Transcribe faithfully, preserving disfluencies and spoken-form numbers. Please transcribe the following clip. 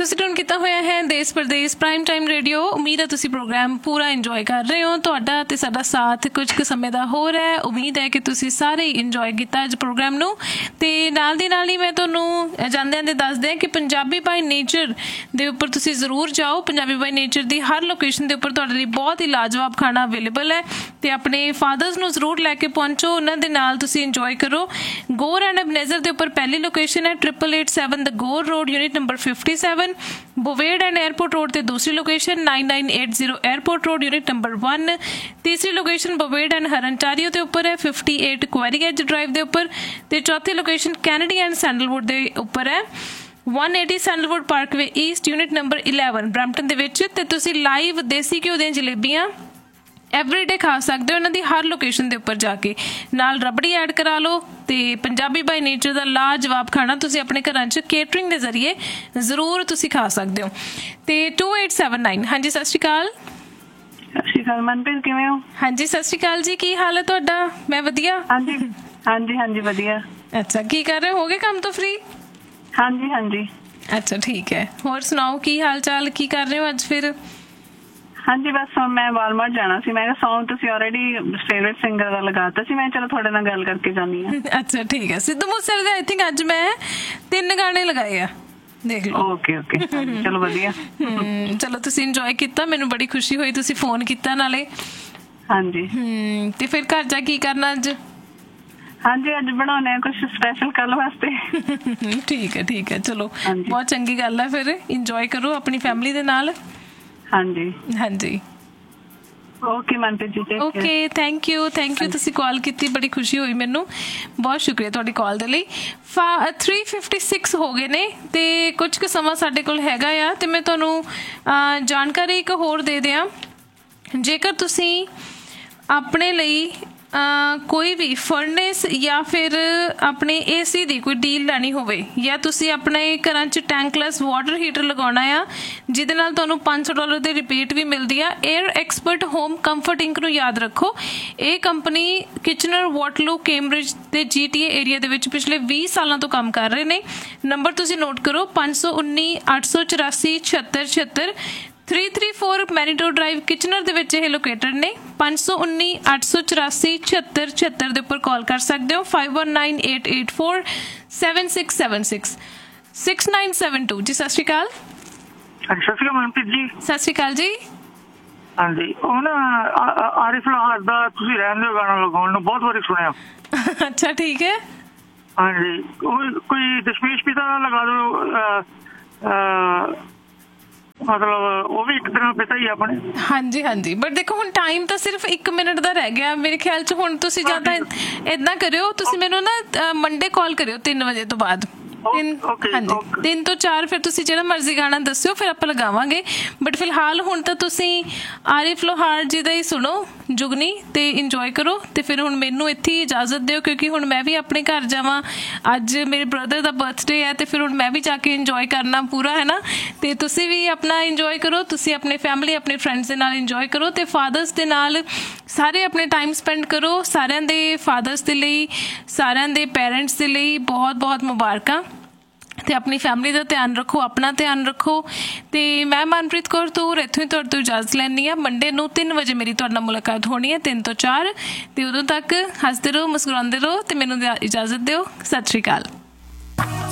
ਤੁਸੀਂ ਟਿਊਨ ਕੀਤਾ ਹੋਇਆ ਹੈ ਦੇਸ਼ ਪ੍ਰਦੇਸ਼ ਪ੍ਰਾਈਮ ਟਾਈਮ ਰੇਡੀਓ। ਉਮੀਦ ਹੈ ਤੁਸੀਂ ਪ੍ਰੋਗਰਾਮ ਪੂਰਾ ਇੰਜੋਏ ਕਰ ਰਹੇ ਹੋ। ਤੁਹਾਡਾ ਤੇ ਸਾਡਾ ਸਾਥ ਕੁਝ ਕੁ ਸਮੇਂ ਦਾ ਹੋ ਰਿਹਾ ਹੈ। ਉਮੀਦ ਹੈ ਕਿ ਤੁਸੀਂ ਸਾਰੇ ਹੀ ਇੰਜੋਏ ਕੀਤਾ ਅੱਜ ਪ੍ਰੋਗਰਾਮ ਨੂੰ। ਤੇ ਨਾਲ ਦੀ ਨਾਲ ਹੀ ਮੈਂ ਤੁਹਾਨੂੰ ਜਾਂਦੇ ਜਾਂਦੇ ਦੱਸ ਦਿਆਂ ਕਿ ਪੰਜਾਬੀ ਬਾਈ ਨੇਚਰ ਦੇ ਉੱਪਰ ਤੁਸੀਂ ਜ਼ਰੂਰ ਜਾਓ। Punjabi by nature the Har location ਦੇ ਉੱਪਰ ਤੁਹਾਡੇ ਲਈ ਬਹੁਤ ਹੀ ਲਾਜਵਾਬ ਖਾਣਾ ਅਵੇਲੇਬਲ ਹੈ ਤੇ ਆਪਣੇ ਫਾਦਰਸ ਨੂੰ ਜ਼ਰੂਰ ਲੈ ਕੇ ਪਹੁੰਚੋ, ਉਹਨਾਂ ਦੇ ਨਾਲ ਤੁਸੀਂ ਇੰਜੋਏ ਕਰੋ। ਗੋਰ ਐਂਡ ਅਬਨੇਜ਼ਰ ਦੇ ਉੱਪਰ ਪਹਿਲੀ ਲੋਕੇਸ਼ਨ ਹੈ ट्रिपल एट सेवन द गोर road unit number fifty seven. बोवेड and airport road ते दूसरी location nine nine eight zero airport road unit number one. तीसरी लोकेशन बोवेड एंड हरनटारियो के उपर है fifty eight query as drive के उपर। ते चौथी लोकेशन कैनेडी एंड सैंडलवुड के उपर है one eighty sandalwood Parkway east unit number eleven Brampton दे विच। ते तुसीं लाइव देसी घिओ ਦੀਆਂ ਜਲੇਬੀਆਂ ਐਵਰੀਡੇ ਖਾ ਸਕਦੇ ਹੋ ਉਹਨਾਂ ਦੀ ਹਰ ਲੋਕੇਸ਼ਨ ਦੇ ਉੱਪਰ ਜਾ ਕੇ। ਨਾਲ ਰਬੜੀ ਐਡ ਕਰਾ ਲਓ ਤੇ ਪੰਜਾਬੀ ਬਾਈ ਨੇਚਰ ਦਾ ਲਾਜਵਾਬ ਖਾਣਾ ਤੁਸੀਂ ਆਪਣੇ ਘਰਾਂ 'ਚ ਕੇਟਰਿੰਗ ਦੇ ਜ਼ਰੀਏ ਜ਼ਰੂਰ ਤੁਸੀਂ ਖਾ ਸਕਦੇ ਹੋ। ਤੇ ਟੂ ਏਟ ਸੈਵਨ ਨਾਈਨ। ਹਾਂਜੀ ਸਤਿ ਸ਼੍ਰੀ ਅਕਾਲ। ਸਤਿ ਸ਼੍ਰੀ ਅਕਾਲ ਮਨਪ੍ਰੀਤ, ਕਿਵੇਂ ਹੋ? ਹਾਂਜੀ ਸਤਿ ਸ਼੍ਰੀ ਅਕਾਲ ਜੀ, ਕੀ ਹਾਲ ਹੈ ਤੁਹਾਡਾ? ਮੈਂ ਵਧੀਆ। ਹਾਂਜੀ ਹਾਂਜੀ ਹਾਂਜੀ ਵਧੀਆ। ਅੱਛਾ, ਕੀ ਕਰ ਰਹੇ ਹੋ? ਹੋ ਗਏ ਕੰਮ ਤੋਂ ਫ੍ਰੀ? ਹਾਂਜੀ ਹਾਂਜੀ। ਅੱਛਾ ਠੀਕ ਹੈ, ਹੋਰ ਸੁਣਾਓ ਕੀ ਹਾਲ ਚਾਲ, ਕੀ ਕਰ ਰਹੇ ਹੋ ਅੱਜ ਫਿਰ? ਹਾਂਜੀ ਬਸ ਹੁਣ ਮੈਂ ਵਾਲਮਾਰਟ ਜਾਣਾ ਸੀ। ਮੈਂ ਕਿਹਾ ਸੌਂਗ ਤੁਸੀਂ ਆਲਰੇਡੀ ਫੇਵਰੇਟ ਸਿੰਗਰ ਦਾ ਲਗਾਤਾ ਸੀ, ਮੈਂ ਚਲੋ ਤੁਹਾਡੇ ਨਾਲ ਗੱਲ ਕਰਕੇ ਜਾਂਦੀ ਹਾਂ। ਅੱਛਾ ਠੀਕ ਹੈ, ਸਿੱਧੂ ਮੂਸੇਵਾਲੇ ਦੇ ਆਈ ਥਿੰਕ ਅੱਜ ਮੈਂ ਤਿੰਨ ਗਾਣੇ ਲਗਾਏ ਆ, ਦੇਖ ਲਓ। ਓਕੇ ਓਕੇ, ਚਲੋ ਵਧੀਆ। ਚਲੋ ਤੁਸੀਂ ਇੰਜੋਏ ਕੀਤਾ, ਮੈਨੂੰ ਬੜੀ ਖੁਸ਼ੀ ਹੋਈ ਤੁਸੀਂ ਫੋਨ ਕੀਤਾ ਨਾਲੇ। ਹਾਂਜੀ। ਹਮ ਤੇ ਫਿਰ ਘਰ ਜਾ ਕੀ ਕਰਨਾ ਅੱਜ? ਹਾਂਜੀ ਅੱਜ ਬਣਾਉਣੇ ਆ ਕੁਛ ਸਪੈਸ਼ਲ ਕੱਲ ਵਾਸਤੇ। ਠੀਕ ਹੈ ਠੀਕ ਹੈ, ਚਲੋ ਬਹੁਤ ਚੰਗੀ ਗੱਲ ਹੈ। ਫਿਰ ਇੰਜੋਏ ਕਰੋ ਆਪਣੀ ਫੈਮਿਲੀ ਦੇ ਨਾਲ। ਹਾਂਜੀ ਹਾਂਜੀ okay Manpreet ji, okay, thank you thank you. ਤੁਸੀਂ ਕਾਲ ਕੀਤੀ, ਬੜੀ ਖੁਸ਼ੀ ਹੋਈ ਮੈਨੂੰ, ਬਹੁਤ ਸ਼ੁਕਰੀਆ ਤੁਹਾਡੀ ਕਾਲ ਦੇ ਲਈ। ਫਾ ਥ੍ਰੀ ਫਿਫਟੀ ਸਿਕਸ ਹੋ ਗਏ ਨੇ ਤੇ ਕੁਝ ਕੁ ਸਮਾਂ ਸਾਡੇ ਕੋਲ ਹੈਗਾ ਆ ਤੇ ਮੈਂ ਤੁਹਾਨੂੰ ਜਾਣਕਾਰੀ ਇੱਕ ਹੋਰ ਦੇ ਦਿਆਂ। ਜੇਕਰ ਤੁਸੀਂ ਆਪਣੇ ਲਈ ਕੋਈ ਵੀ ਫਰਨੇਸ ਜਾਂ ਫਿਰ ਆਪਣੇ ਏ ਸੀ ਦੀ ਕੋਈ ਡੀਲ ਲੈਣੀ ਹੋਵੇ ਜਾਂ ਤੁਸੀਂ ਆਪਣੇ ਘਰਾਂ 'ਚ ਟੈਂਕਲੈਸ ਵਾਟਰ ਹੀਟਰ ਲਗਾਉਣਾ ਆ ਜਿਹਦੇ ਨਾਲ ਤੁਹਾਨੂੰ ਪੰਜ ਸੌ ਡਾਲਰ ਦੇ ਰਿਬੇਟ ਵੀ ਮਿਲਦੀ ਆ, air expert home comfort ink ਨੂੰ ਯਾਦ ਰੱਖੋ। ਇਹ ਕੰਪਨੀ ਕਿਚਨਰ, ਵਾਟਰਲੂ, ਕੈਂਬਰਿਜ ਤੇ ਜੀ ਟੀ ਏ ਏਰੀਆ ਦੇ ਵਿੱਚ ਪਿਛਲੇ ਵੀਹ ਸਾਲਾਂ ਤੋਂ ਕੰਮ ਕਰ ਰਹੇ ਨੇ। ਨੰਬਰ ਤੁਸੀਂ ਨੋਟ ਕਰੋ ਪੰਜ ਸੌ ਉੱਨੀ ਅੱਠ ਸੌ ਚੁਰਾਸੀ ਛਿਹੱਤਰ ਛਿਹੱਤਰ। Three three four मैनीटो drive Kitchener ਦੇ ਵਿੱਚ ਇਹ ਲੋਕੇਟਡ ਨੇ। ਪੰਜ ਸੌ ਉੱਨੀ ਅੱਠ ਸੌ ਚੁਰਾਸੀ ਛਿਹੱਤਰ ਛਿਹੱਤਰ ਦੇ ਉੱਪਰ ਕਾਲ ਕਰ ਸਕਦੇ ਹੋ। Five one nine eight eight four seven six seven six six nine seven to. ਜੀ ਸਤਿ ਸ਼੍ਰੀ ਅਕਾਲ। ਸਤਿ ਸ਼੍ਰੀ ਅਕਾਲ ਮਨਪ੍ਰੀਤ ਜੀ। ਸਤਿ ਸ਼੍ਰੀ ਅਕਾਲ ਜੀ। ਹਾਂਜੀ, ਉਹ ਨਾ ਆਰਿਫ ਲੋਹਾਰ ਦਾ ਤੁਸੀਂ ਰਹਿਣ ਦਿਓ ਗਾਣਾ ਲਗਾਉਣ ਨੂੰ ਬਹੁਤ ਵਾਰੀ ਸੁਣਿਆ। ਅੱਛਾ ਠੀਕ ਹੈ। ਹਾਂਜੀ, ਕੋਈ ਦਸ਼ਮੇਸ਼ ਪਿਤਾ ਦਾ ਲਗਾ ਦਿਓ, ਮਤਲਬ ਉਹ ਵੀ ਇੱਕ ਤਰ੍ਹਾਂ ਪਿਤਾ ਹੀ ਆਪਣੇ। ਹਾਂਜੀ ਹਾਂਜੀ, ਬਟ ਦੇਖੋ ਹੁਣ ਟਾਈਮ ਤਾਂ ਸਿਰਫ ਇੱਕ ਮਿੰਟ ਦਾ ਰਹਿ ਗਿਆ ਮੇਰੇ ਖਿਆਲ ਚ। ਹੁਣ ਤੁਸੀਂ ਜਾਂ ਤਾਂ ਏਦਾਂ ਕਰਿਓ, ਤੁਸੀਂ ਮੈਨੂੰ ਨਾ ਮੰਡੇ ਕਾਲ ਕਰਿਓ ਤਿੰਨ ਵਜੇ ਤੋਂ ਬਾਅਦ। ਤਿੰਨ ਹਾਂਜੀ ਤਿੰਨ ਤੋਂ ਚਾਰ ਫਿਰ ਤੁਸੀਂ ਜਿਹੜਾ ਮਰਜ਼ੀ ਗਾਣਾ ਦੱਸਿਓ, ਫਿਰ ਆਪਾਂ ਲਗਾਵਾਂਗੇ। ਬਟ ਫਿਲਹਾਲ ਹੁਣ ਤਾਂ ਤੁਸੀਂ ਆਰਿਫ ਲੋਹਾਰ ਜੀ ਦਾ ਹੀ ਸੁਣੋ ਜੁਗਨੀ ਤੇ ਇੰਜੋਏ ਕਰੋ। ਤੇ ਫਿਰ ਹੁਣ ਮੈਨੂੰ ਇੱਥੇ ਇਜਾਜ਼ਤ ਦਿਓ ਕਿਉਂਕਿ ਹੁਣ ਮੈਂ ਵੀ ਆਪਣੇ ਘਰ ਜਾਵਾਂ। ਅੱਜ ਮੇਰੇ ਬ੍ਰਦਰ ਦਾ ਬਰਥਡੇ ਹੈ ਤੇ ਫਿਰ ਹੁਣ ਮੈਂ ਵੀ ਜਾ ਕੇ ਇੰਜੋਏ ਕਰਨਾ ਪੂਰਾ, ਹੈ ਨਾ। ਤੇ ਤੁਸੀਂ ਵੀ ਆਪਣਾ ਇੰਜੋਏ ਕਰੋ, ਤੁਸੀਂ ਆਪਣੇ ਫੈਮਿਲੀ ਆਪਣੇ ਫਰੈਂਡਸ ਦੇ ਨਾਲ ਇੰਜੋਏ ਕਰੋ ਤੇ ਫਾਦਰਸ ਦੇ ਨਾਲ ਸਾਰੇ ਆਪਣੇ ਟਾਈਮ ਸਪੈਂਡ ਕਰੋ। ਸਾਰਿਆਂ ਦੇ ਫਾਦਰਸ ਦੇ ਲਈ, ਸਾਰਿਆਂ ਦੇ ਪੇਰੈਂਟਸ ਦੇ ਲਈ ਬਹੁਤ ਬਹੁਤ ਮੁਬਾਰਕਾਂ। ਤੇ ਆਪਣੀ ਫੈਮਿਲੀ ਦਾ ਧਿਆਨ ਰੱਖੋ, ਆਪਣਾ ਧਿਆਨ ਰੱਖੋ। ਤੇ ਮੈਂ ਮਨਪ੍ਰੀਤ ਕੌਰ ਤੂਰ ਇੱਥੋਂ ਹੀ ਤੁਹਾਡੇ ਤੋਂ ਇਜਾਜ਼ਤ ਲੈਂਦੀ ਹਾਂ। ਮੰਡੇ ਨੂੰ ਤਿੰਨ ਵਜੇ ਮੇਰੀ ਤੁਹਾਡੇ ਨਾਲ ਮੁਲਾਕਾਤ ਹੋਣੀ ਹੈ, ਤਿੰਨ ਤੋਂ ਚਾਰ। ਤੇ ਉਦੋਂ ਤੱਕ ਹੱਸਦੇ ਰਹੋ, ਮੁਸਕਰਾਉਂਦੇ ਰਹੋ ਤੇ ਮੈਨੂੰ ਇਜਾਜ਼ਤ ਦਿਓ। ਸਤਿ ਸ਼੍ਰੀ ਅਕਾਲ।